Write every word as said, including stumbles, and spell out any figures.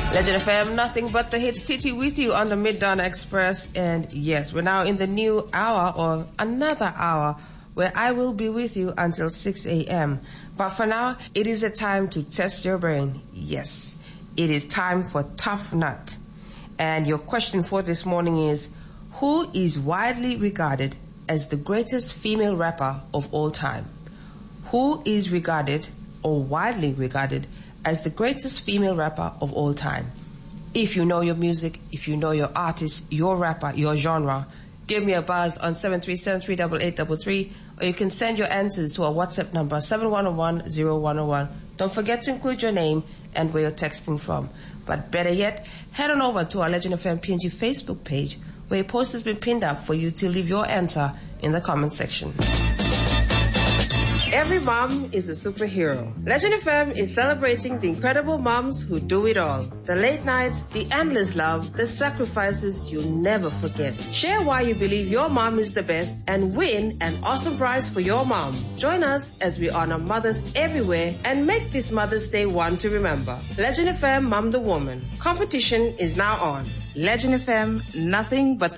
Legend F M, nothing but the hits. Titi with you on the Mid-Dawn Express. And yes, we're now in the new hour or another hour where I will be with you until six a.m. But for now, it is a time to test your brain. Yes, it is time for Tough Nut. And your question for this morning is, who is widely regarded as the greatest female rapper of all time? Who is regarded or widely regarded as the greatest female rapper of all time? If you know your music, if you know your artist, your rapper, your genre, give me a buzz on seven three seven three eight eight three three, or you can send your answers to our WhatsApp number seven one one zero one zero one. Don't forget to include your name and where you're texting from. But better yet, head on over to our Legend F M P N G Facebook page, where a post has been pinned up for you to leave your answer in the comment section. Every mom is a superhero. Legend F M is celebrating the incredible moms who do it all. The late nights, the endless love, the sacrifices you'll never forget. Share why you believe your mom is the best and win an awesome prize for your mom. Join us as we honor mothers everywhere and make this Mother's Day one to remember. Legend F M Mom the Woman. Competition is now on. Legend F M, nothing but the